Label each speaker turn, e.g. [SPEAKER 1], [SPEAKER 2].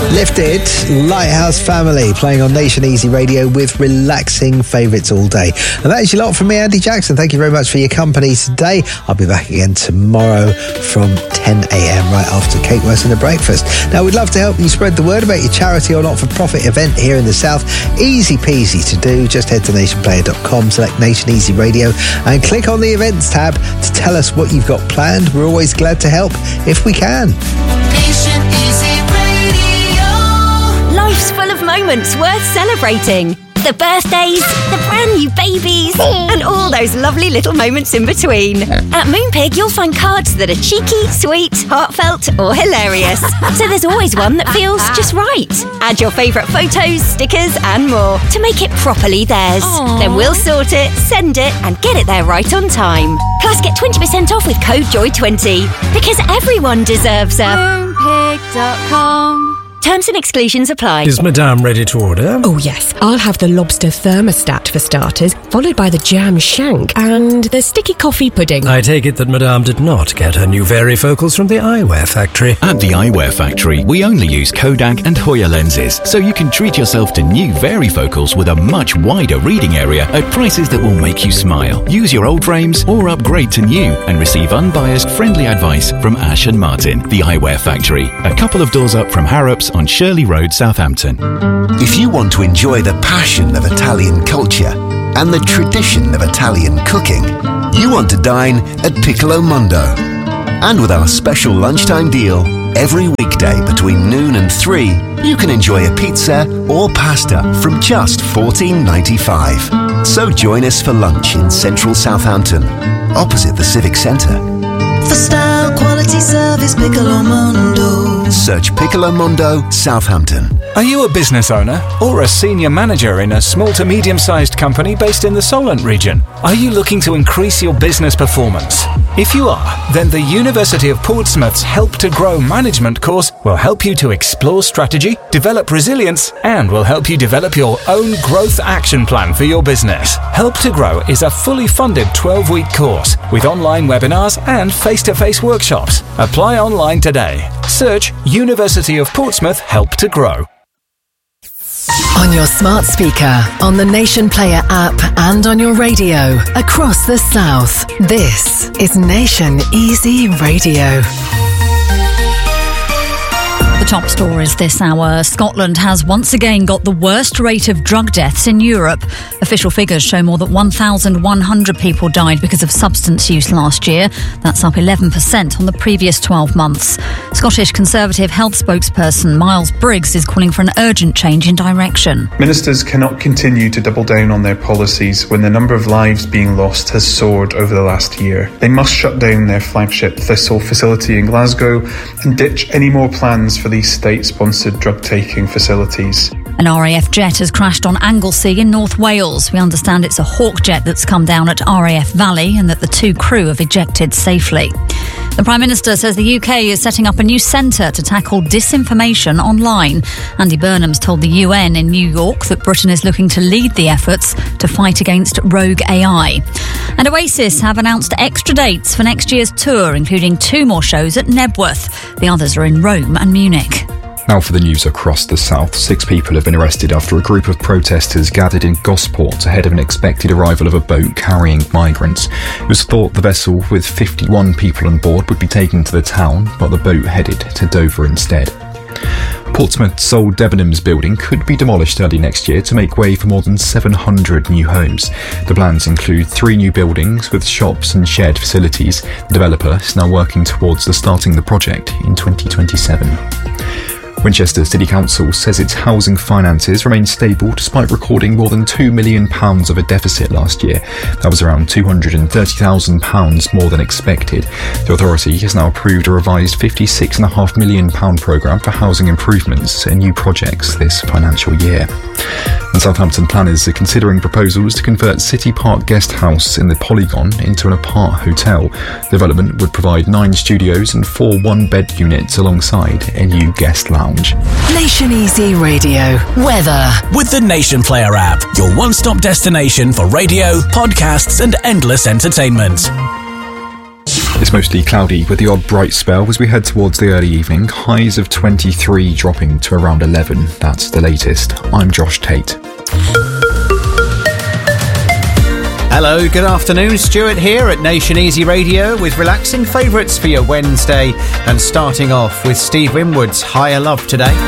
[SPEAKER 1] Lifted, Lighthouse Family, playing on Nation Easy Radio with relaxing favourites all day. And that is your lot from me, Andy Jackson. Thank you very much for your company today. I'll be back again tomorrow from 10 a.m. right after Kate West and the breakfast. Now, we'd love to help you spread the word about your charity or not-for-profit event here in the South. Easy peasy to do. Just head to nationplayer.com, select Nation Easy Radio and click on the events tab to tell us what you've got planned. We're always glad to help if we can.
[SPEAKER 2] Nation Easy Radio.
[SPEAKER 3] Life's full of moments worth celebrating. The birthdays, the brand new babies, and all those lovely little moments in between. At Moonpig, you'll find cards that are cheeky, sweet, heartfelt, or hilarious. So there's always one that feels just right. Add your favourite photos, stickers, and more to make it properly theirs.
[SPEAKER 2] Aww.
[SPEAKER 3] Then we'll sort it, send it, and get it there right on time. Plus, get 20% off with code JOY20. Because everyone deserves a
[SPEAKER 2] Moonpig.com.
[SPEAKER 3] Terms and exclusions apply.
[SPEAKER 4] Is Madame ready to order?
[SPEAKER 5] Oh yes, I'll have the lobster thermostat for starters, followed by the jam shank and the sticky coffee pudding.
[SPEAKER 4] I take it that Madame did not get her new varifocals from the Eyewear Factory.
[SPEAKER 6] At the Eyewear Factory, we only use Kodak and Hoya lenses, so you can treat yourself to new varifocals with a much wider reading area at prices that will make you smile. Use your old frames or upgrade to new and receive unbiased, friendly advice from Ash and Martin. The Eyewear Factory, a couple of doors up from Harrops on Shirley Road, Southampton.
[SPEAKER 7] If you want to enjoy the passion of Italian culture and the tradition of Italian cooking, you want to dine at Piccolo Mondo. And with our special lunchtime deal, every weekday between noon and 3, you can enjoy a pizza or pasta from just $14.95. So join us for lunch in central Southampton, opposite the Civic Centre.
[SPEAKER 8] For style, quality, service, Piccolo Mondo.
[SPEAKER 7] Search Piccolo Mondo, Southampton.
[SPEAKER 9] Are you a business owner or a senior manager in a small to medium-sized company based in the Solent region? Are you looking to increase your business performance? If you are, then the University of Portsmouth's Help to Grow management course will help you to explore strategy, develop resilience, and will help you develop your own growth action plan for your business. Help to Grow is a fully funded 12-week course with online webinars and face-to-face workshops. Apply online today. Search University of Portsmouth Help to Grow.
[SPEAKER 10] On your smart speaker, on the Nation Player app, and on your radio across the South. This is Nation Easy Radio.
[SPEAKER 11] The top stories this hour. Scotland has once again got the worst rate of drug deaths in Europe. Official figures show more than 1,100 people died because of substance use last year. That's up 11% on the previous 12 months. Scottish Conservative health spokesperson Miles Briggs is calling for an urgent change in direction.
[SPEAKER 12] Ministers cannot continue to double down on their policies when the number of lives being lost has soared over the last year. They must shut down their flagship Thistle facility in Glasgow and ditch any more plans for these state-sponsored drug-taking facilities.
[SPEAKER 11] An RAF jet has crashed on Anglesey in North Wales. We understand it's a Hawk jet that's come down at RAF Valley and that the two crew have ejected safely. The Prime Minister says the UK is setting up a new centre to tackle disinformation online. Andy Burnham's told the UN in New York that Britain is looking to lead the efforts to fight against rogue AI. And Oasis have announced extra dates for next year's tour, including 2 more shows at Nebworth. The others are in Rome and Munich.
[SPEAKER 13] Now for the news across the south. 6 people have been arrested after a group of protesters gathered in Gosport ahead of an expected arrival of a boat carrying migrants. It was thought the vessel with 51 people on board would be taken to the town, but the boat headed to Dover instead. Portsmouth's old Debenhams building could be demolished early next year to make way for more than 700 new homes. The plans include 3 new buildings with shops and shared facilities. The developer is now working towards starting the project in 2027. Winchester City Council says its housing finances remain stable despite recording more than £2 million of a deficit last year. That was around £230,000 more than expected. The authority has now approved a revised £56.5 million programme for housing improvements and new projects this financial year. And Southampton planners are considering proposals to convert City Park Guest House in the Polygon into an apart hotel. The development would provide 9 studios and 4 one-bed units alongside a new guest lounge.
[SPEAKER 10] Nation Easy Radio. Weather.
[SPEAKER 14] With the Nation Player app, your one-stop destination for radio, podcasts and endless entertainment.
[SPEAKER 13] It's mostly cloudy with the odd bright spell as we head towards the early evening. Highs of 23 dropping to around 11. That's the latest. I'm Josh Tate.
[SPEAKER 15] Hello, good afternoon. Stuart here at Nation Easy Radio with relaxing favourites for your Wednesday, and starting off with Steve Winwood's Higher Love today.